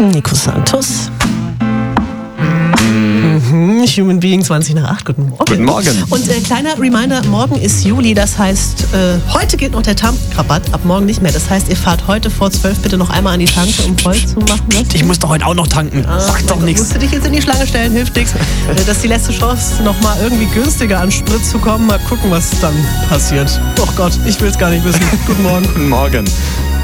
Nico Santos. Human Being 20 nach 8. Guten Morgen. Guten Morgen. Und kleiner Reminder, morgen ist Juli, das heißt, heute gilt noch der Tankrabatt, ab morgen nicht mehr. Das heißt, ihr fahrt heute vor 12 bitte noch einmal an die Tanke, um voll zu machen. Was? Ich muss doch heute auch noch tanken. Sag doch nichts. Musst du dich jetzt in die Schlange stellen, hilft nichts. Das ist die letzte Chance, nochmal irgendwie günstiger an Sprit zu kommen. Mal gucken, was dann passiert. Oh Gott, ich will es gar nicht wissen. Guten Morgen. Guten Morgen.